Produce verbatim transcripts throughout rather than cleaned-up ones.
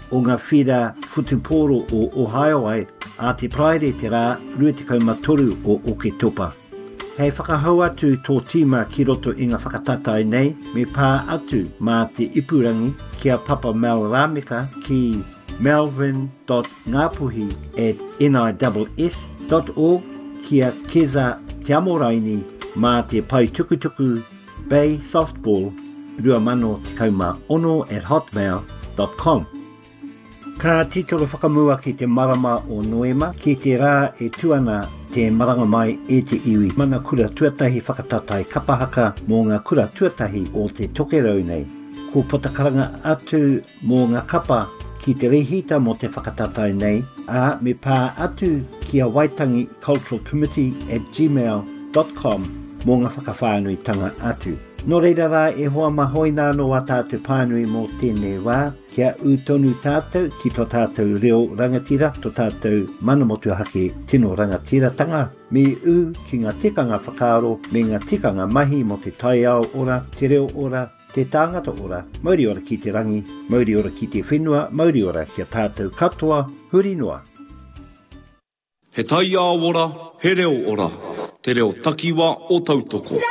o ngā whira Futuporo o Ohio ai a te praere te rā rua te kaumatoru o Oketopa. Hei whakahau atu tō tīma ki roto i ngā whakatatai nei me pā atu mā te ipurangi kia Papa Mel Rameka ki melvin dot ngapuhi at niss dot org kia Keza Te Amoraini mā te pai tukutuku Bay Softball rua mano te kauma ono at hotmail dot com. Ka titolo whakamua ki te marama o Noema ki te rā e tuana te maranga mai e te iwi. Mana kura tuatahi whakatatai kapahaka mō ngā kura tuatahi o te tokerau nei. Ko potakaranga atu mō ngā kapa ki te rehita mō te whakatatai nei a me pā atu ki a Waitangi Cultural Committee at gmail dot com mō ngā whakawhānuitanga atu. Nō reira rā e hoa mahoina no a tātou pānui mō tēnei wā, kia u tonu tātou ki tō tātou reo rangatira, tō tātou manamotu hake tino rangatira tanga, me u ki ngā tikanga whakaaro, me ngā tikanga mahi mo te taiao ora, te reo ora, te tāngata ora, mauri ora ki te rangi, mauri ora ki te whenua, mauri ora kia tātou katoa, huri noa. He taiao ora, he reo ora, te reo takiwa o tautoko.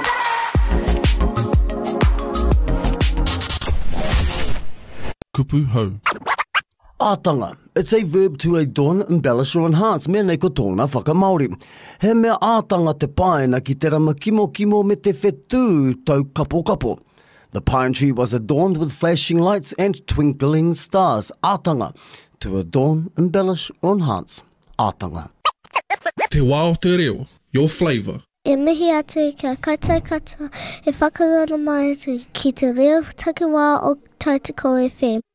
Kupu hau. Ātanga. It's a verb to adorn, embellish or enhance. Mea nei ko tōna whakamaori. He mea ātanga te paena ki te rama kimo kimo me te whetū tau kapo kapo. The pine tree was adorned with flashing lights and twinkling stars. Ātanga. To adorn, embellish or enhance. Ātanga. Te wā o te reo. Your flavour. E mihi atu kia kaitai katoa e whakarara mai atu ki te reo takiwā o Tautoko F M.